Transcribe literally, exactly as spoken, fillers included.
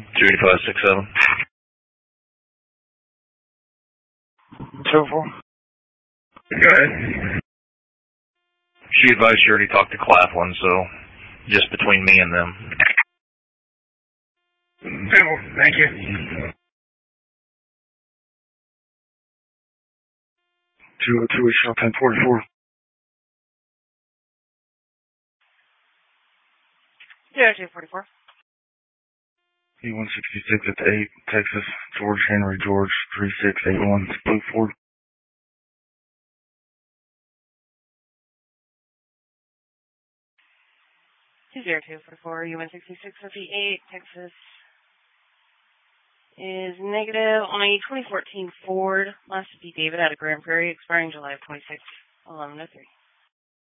two eight five six seven. two four. Go ahead. She advised she already talked to Claflin, so just between me and them. Thank you. two oh two, shot ten forty-four. zero two forty-four. E one sixty-six at the eight, Texas, George Henry, George, three six eight one, Blue Ford. two zero two forty-four, E one sixty-six at the eight, Texas is negative on a twenty fourteen Ford, last to be David out of Grand Prairie, expiring July of twenty-six, eleven oh three.